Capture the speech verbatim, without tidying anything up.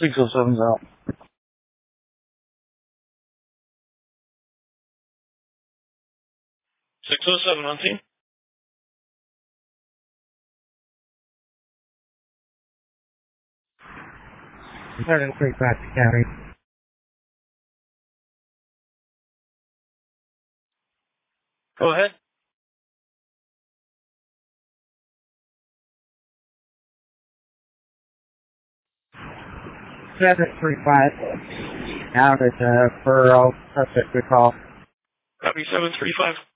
six oh seven's out. six oh seven on team. seven three five to county. Go ahead. seven three five. Out at uh, Burrow. Suspect good call. Copy seven three five.